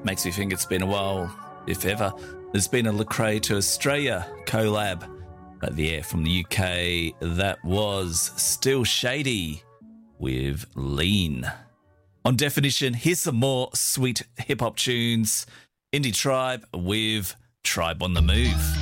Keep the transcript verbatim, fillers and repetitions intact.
Makes me think it's been a while, if ever. There's been a Lecrae to Australia collab. But yeah, from the U K, that was Still Shady with Lean. On Definition, here's some more sweet hip-hop tunes. Indie Tribe with Tribe on the Move.